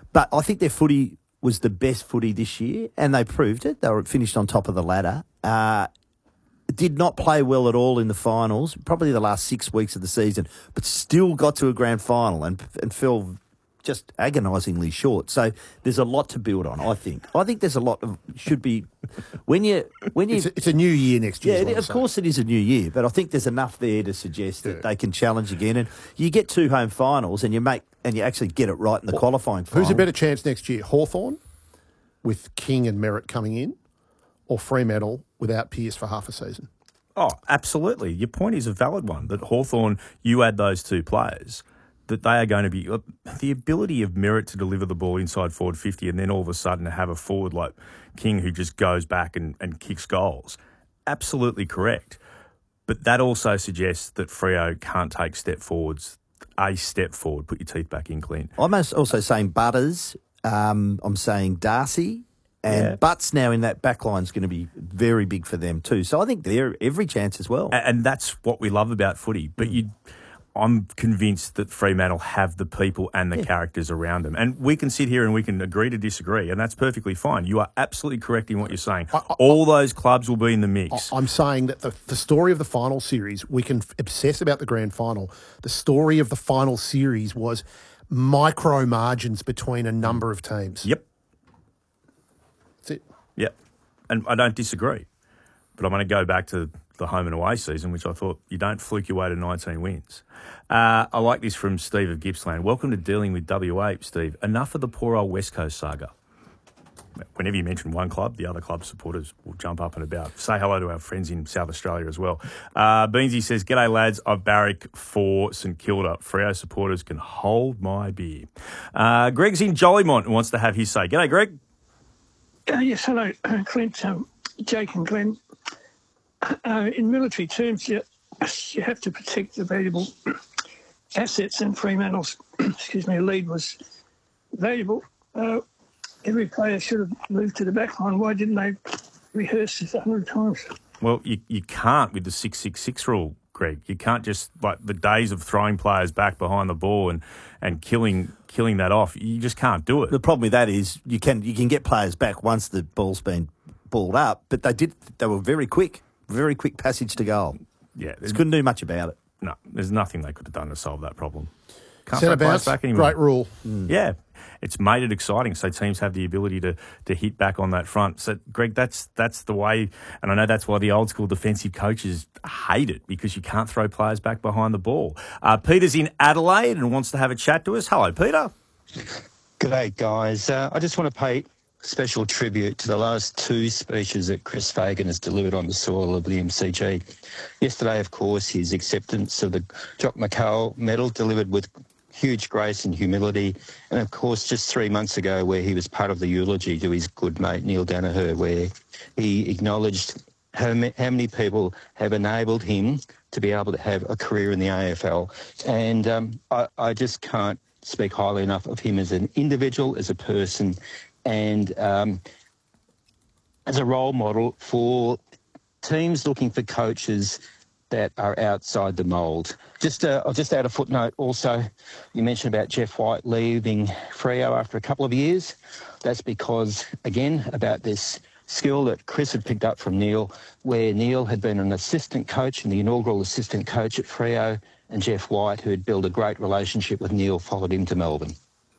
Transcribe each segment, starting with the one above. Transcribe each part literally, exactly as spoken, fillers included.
But I think their footy was the best footy this year, and they proved it. They were finished on top of the ladder. Uh, did not play well at all in the finals, probably the last six weeks of the season, but still got to a grand final and and fell just agonisingly short. So there's a lot to build on, I think. I think there's a lot of should be when you when you it's a, it's a new year next year. Yeah, it, of course it is a new year, but I think there's enough there to suggest that yeah. they can challenge again. And you get two home finals, and you make and you actually get it right in the well, qualifying final. Who's a better chance next year, Hawthorn with King and Merritt coming in, or Fremantle without Pearce for half a season? Oh, absolutely. Your point is a valid one, that Hawthorn, you add those two players, that they are going to be... The ability of Merritt to deliver the ball inside forward fifty and then all of a sudden to have a forward like King who just goes back and, and kicks goals, absolutely correct. But that also suggests that Freo can't take step forwards, a step forward. Put your teeth back in, Clint. I'm also saying Butters. Um, I'm saying Darcy. And yeah. Butts now in that back line is going to be very big for them too. So I think they're every chance as well. And, and that's what we love about footy. But mm. you... I'm convinced that Fremantle have the people and the yeah. characters around them. And we can sit here and we can agree to disagree, and that's perfectly fine. You are absolutely correct in what you're saying. I, I, All those clubs will be in the mix. I'm saying that the, the story of the final series, we can obsess about the grand final. The story of the final series was micro margins between a number of teams. Yep. That's it. Yep. And I don't disagree. But I'm going to go back to the home and away season, which I thought you don't fluke your way to nineteen wins. Uh, I like this from Steve of Gippsland. Welcome to Dealing with W A, Steve. Enough of the poor old West Coast saga. Whenever you mention one club, the other club supporters will jump up and about. Say hello to our friends in South Australia as well. Uh, Beansy says, G'day lads, I've barrack for St Kilda. Freo supporters can hold my beer. Uh, Greg's in Jollymont and wants to have his say. G'day, Greg. Uh, yes, hello, uh, Clint, um, Jake and Glenn. Uh, in military terms, you, you have to protect the valuable assets, and Fremantle's excuse me, lead was valuable. Uh, every player should have moved to the back line. Why didn't they rehearse this a hundred times? Well, you, you can't with the six six six rule, Greg. You can't just, like, the days of throwing players back behind the ball and, and killing killing that off, you just can't do it. The problem with that is you can you can get players back once the ball's been balled up, but they did they were very quick. Very quick passage to goal. Yeah, they couldn't do much about it. No, there's nothing they could have done to solve that problem. Can't Centre bounce, back anymore. Great rule. Mm. Yeah, it's made it exciting, so teams have the ability to to hit back on that front. So, Greg, that's that's the way, and I know that's why the old school defensive coaches hate it, because you can't throw players back behind the ball. Uh, Peter's in Adelaide and wants to have a chat to us. Hello, Peter. G'day, guys. Uh, I just want to pay special tribute to the last two speeches that Chris Fagan has delivered on the soil of the M C G. Yesterday, of course, his acceptance of the Jock McHale medal, delivered with huge grace and humility. And, of course, just three months ago, where he was part of the eulogy to his good mate Neil Danaher, where he acknowledged how, how many people have enabled him to be able to have a career in the A F L. And um, I, I just can't speak highly enough of him as an individual, as a person, and um, as a role model for teams looking for coaches that are outside the mould. Just, uh, I'll just add a footnote also. You mentioned about Jeff White leaving Freo after a couple of years. That's because, again, about this skill that Chris had picked up from Neil, where Neil had been an assistant coach and the inaugural assistant coach at Freo, and Jeff White, who had built a great relationship with Neil, followed him to Melbourne.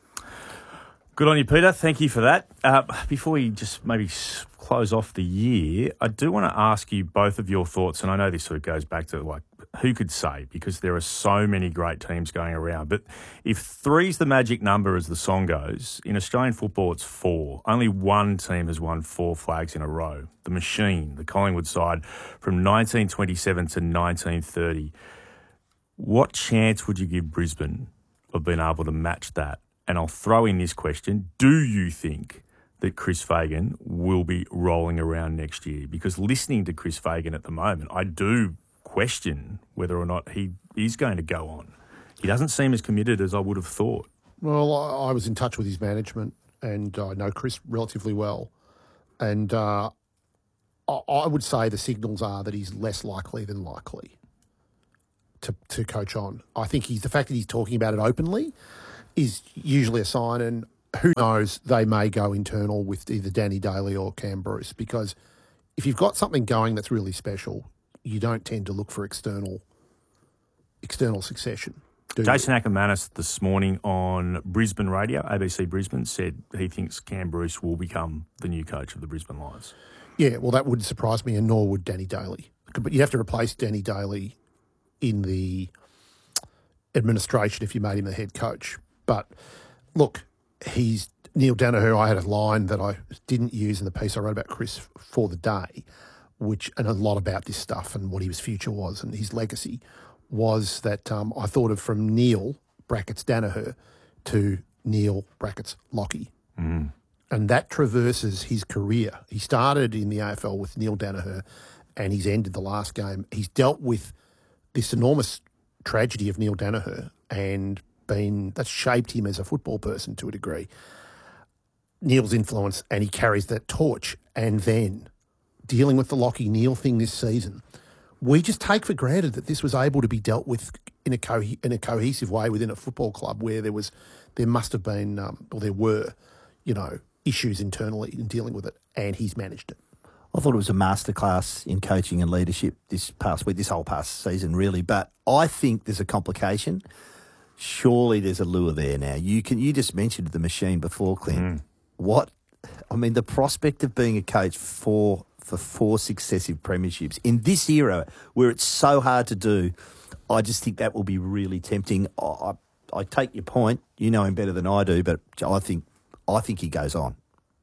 Good on you, Peter. Thank you for that. Uh, before we just maybe close off the year, I do want to ask you both of your thoughts, and I know this sort of goes back to, like, who could say, because there are so many great teams going around. But if three's the magic number, as the song goes, in Australian football it's four. Only one team has won four flags in a row. The Machine, the Collingwood side, from nineteen twenty-seven to nineteen thirty. What chance would you give Brisbane of being able to match that? And I'll throw in this question. Do you think that Chris Fagan will be rolling around next year? Because listening to Chris Fagan at the moment, I do question whether or not he is going to go on. He doesn't seem as committed as I would have thought. Well, I, I was in touch with his management, and I know Chris relatively well. And uh, I, I would say the signals are that he's less likely than likely to, to coach on. I think he's the fact that he's talking about it openly is usually a sign, and who knows, they may go internal with either Danny Daly or Cam Bruce, because if you've got something going that's really special, you don't tend to look for external external succession. do Jason you? Ackermanis this morning on Brisbane radio, A B C Brisbane, said he thinks Cam Bruce will become the new coach of the Brisbane Lions. Yeah, well, that wouldn't surprise me, and nor would Danny Daly. But you have to replace Danny Daly in the administration if you made him the head coach. But look, he's Neil Danaher. I had a line that I didn't use in the piece I wrote about Chris for the day, which and a lot about this stuff and what his future was and his legacy was that um, I thought of from Neil brackets Danaher to Neil brackets Lockie. Mm. And that traverses his career. He started in the A F L with Neil Danaher and he's ended the last game. He's dealt with this enormous tragedy of Neil Danaher and been that's shaped him as a football person to a degree. Neil's influence, and he carries that torch. And then dealing with the Lockie Neil thing this season, we just take for granted that this was able to be dealt with in a co- in a cohesive way within a football club where there was there must have been um, or there were, you know, issues internally in dealing with it, and he's managed it. I thought it was a masterclass in coaching and leadership this past week, this whole past season, really. But I think there's a complication. Surely there's a lure there now. You can you just mentioned the machine before, Clint. Mm. What I mean, the prospect of being a coach for for four successive premierships in this era where it's so hard to do, I just think that will be really tempting. I, I, I take your point. You know him better than I do, but I think I think he goes on.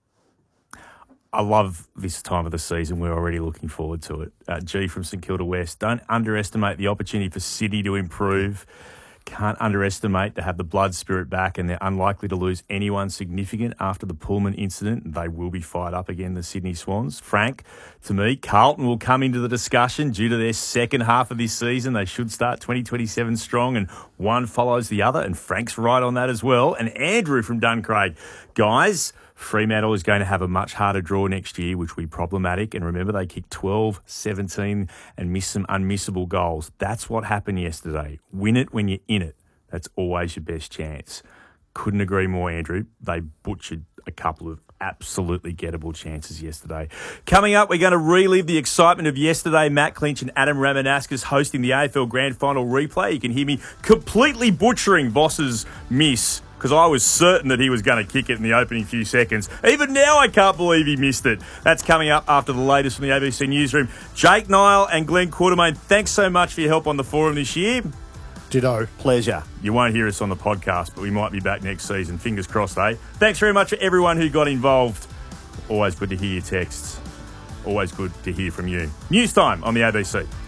I love this time of the season. We're already looking forward to it. Uh, G from St Kilda West. Don't underestimate the opportunity for City to improve. Can't underestimate to have the blood spirit back, and they're unlikely to lose anyone significant after the Pullman incident. They will be fired up again, the Sydney Swans. Frank, to me, Carlton will come into the discussion due to their second half of this season. They should start twenty twenty-seven strong, and one follows the other, and Frank's right on that as well. And Andrew from Duncraig. Guys, Fremantle is going to have a much harder draw next year, which will be problematic. And remember, they kicked twelve, seventeen and missed some unmissable goals. That's what happened yesterday. Win it when you're in it. That's always your best chance. Couldn't agree more, Andrew. They butchered a couple of absolutely gettable chances yesterday. Coming up, we're going to relive the excitement of yesterday. Matt Clinch and Adam Ramanauskas hosting the A F L Grand Final replay. You can hear me completely butchering Voss's miss, because I was certain that he was going to kick it in the opening few seconds. Even now, I can't believe he missed it. That's coming up after the latest from the A B C Newsroom. Jake Nile and Glenn Quartermain, thanks so much for your help on the forum this year. Ditto. Pleasure. You won't hear us on the podcast, but we might be back next season. Fingers crossed, eh? Thanks very much for everyone who got involved. Always good to hear your texts. Always good to hear from you. News time on the A B C.